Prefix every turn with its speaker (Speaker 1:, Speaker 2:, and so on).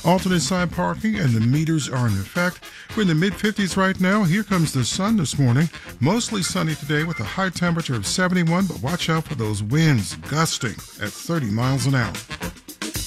Speaker 1: Alternate side parking and the meters are in effect. We're in the mid-50s right now. Here comes the sun this morning. Mostly sunny today with a high temperature of 71, but watch out for those winds gusting at 30 miles an hour.